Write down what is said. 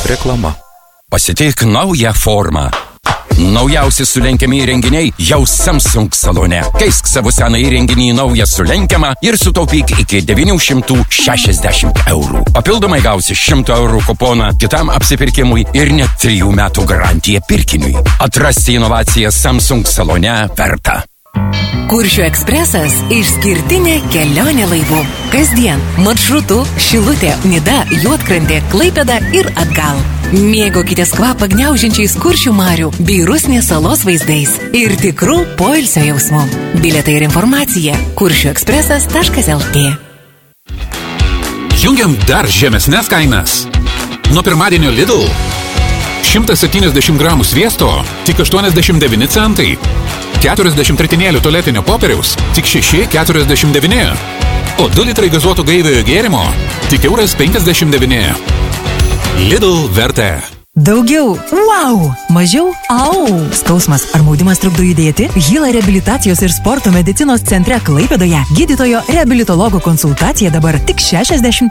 Reklama. Pasiteik naują formą. Naujausi sulenkiami įrenginiai jau Samsung salone. Keisk savo seną įrenginį į naują sulenkiamą ir sutaupyk iki 960 eurų. Papildomai gausi 100 eurų kuponą kitam apsipirkimui ir net 3 metų garantiją pirkiniui. Atrasti inovaciją Samsung salone verta. Kuršių ekspresas – išskirtinė kelionė laivu. Kasdien maršrutu Šilutė, Nida, Juodkrantė, Klaipėda ir atgal. Mėgaukitės kvapą gniaužiančiais Kuršių marių bei Rusnės salos vaizdais ir tikrų poilsio jausmų. Bilietai ir informacija kuršiuekspresas.lt. Jungiam dar žemesnes kainas. Nuo pirmadienio Lidl 170 gramų sviesto tik 89 centai. 40 ritinėlių tualetinio popieriaus tik 6,49. O 2 litrai gazuoto gaiviojo gėrimo tik €59. Lidl vertė. Daugiau wow, mažiau au. Skausmas ar maudimas trukdo judėti? Hyla reabilitacijos ir sporto medicinos centre Klaipėdoje gydytojo reabilitologo konsultacija dabar tik 60